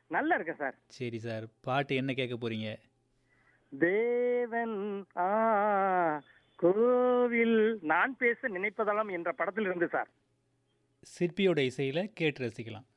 நல்லா இருக்கேன் சார். சரி சார். பாட்டு என்ன கேட்க போறீங்க? தேவன் ஆ கோவில் நான் பேச நினைப்பதெல்லாம் என்ற படத்தில் இருந்து சார். சிற்பியோட இசையில கேட்டு ரசிக்கலாம்.